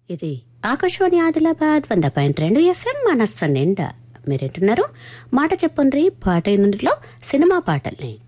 ఇది ఆకాశవాణి ఆదిలాబాద్ 100.2 FM మనస్సు నిండా. మీరేంటున్నారు మాట చెప్పుండ్రి పాట నుండిలో సినిమా పాటల్ని.